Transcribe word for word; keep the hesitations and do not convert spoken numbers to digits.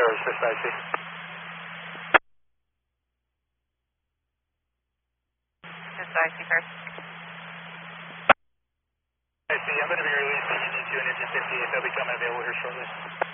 George, first I C. Just I C first. I C, I'm going to be releasing into an engine fifty-eight. They'll be coming available here shortly.